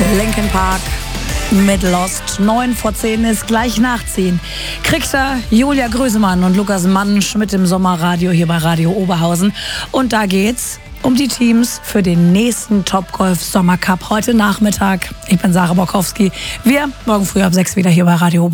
Linkin Park mit Lost. 9 vor 10 ist gleich nach 10. Kriegt er Julia Grösemann und Lukas Mansch mit dem Sommerradio hier bei Radio Oberhausen. Und da geht's um die Teams für den nächsten Topgolf Sommercup heute Nachmittag. Ich bin Sarah Borkowski. Wir morgen früh ab 6 wieder hier bei Radio Oberhausen.